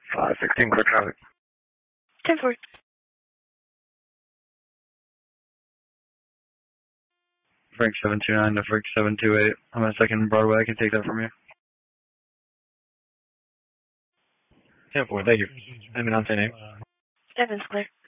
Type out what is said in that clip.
516, clear traffic. 10-4. Frank 729 to Frank 728. I'm on 2nd Broadway. I can take that from you. 10-4, thank you. I'm an on name. 7's clear.